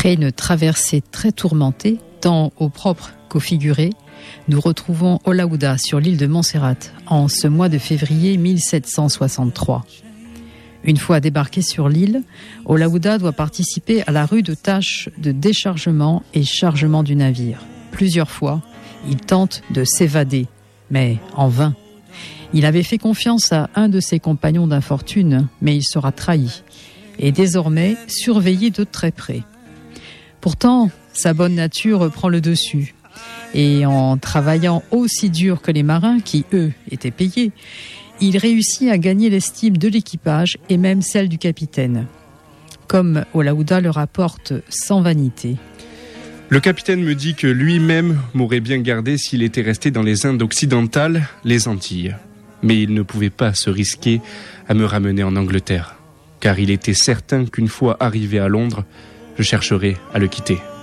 Après une traversée très tourmentée, tant au propre qu'au figuré, nous retrouvons Olaouda sur l'île de Montserrat en ce mois de février 1763. Une fois débarqué sur l'île, Olaouda doit participer à la rude tâche de déchargement et chargement du navire. Plusieurs fois, il tente de s'évader, mais en vain. Il avait fait confiance à un de ses compagnons d'infortune, mais il sera trahi et désormais surveillé de très près. Pourtant, sa bonne nature prend le dessus. Et en travaillant aussi dur que les marins, qui eux étaient payés, il réussit à gagner l'estime de l'équipage et même celle du capitaine. Comme Olaouda le rapporte sans vanité. Le capitaine me dit que lui-même m'aurait bien gardé s'il était resté dans les Indes occidentales, les Antilles. Mais il ne pouvait pas se risquer à me ramener en Angleterre, car il était certain qu'une fois arrivé à Londres, je chercherais à le quitter.